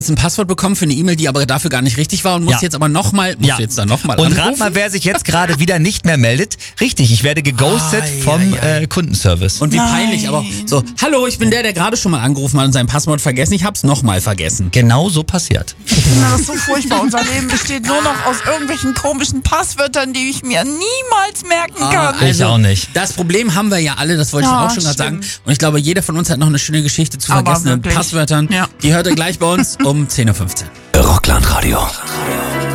ein Passwort bekommen für eine E-Mail, die aber dafür gar nicht richtig war und muss jetzt aber nochmal anrufen. Und rat mal, wer sich jetzt gerade wieder nicht mehr meldet. Richtig, ich werde geghostet vom Kundenservice. Und wie peinlich, aber so, hallo, ich bin der gerade schon mal angerufen hat und sein Passwort vergessen, ich hab's nochmal vergessen. Genau so passiert. Das ist so furchtbar. Unser Leben besteht nur noch aus irgendwelchen komischen Passwörtern, die ich mir niemals merken kann. Ich auch nicht. Das Problem haben wir ja alle, das wollte ich auch schon gerade sagen. Und ich glaube, jeder von uns hat noch eine schöne Geschichte zu Aber vergessenen wirklich. Passwörtern. Ja. Die hört ihr gleich bei uns um 10:15 Uhr. Rockland Radio.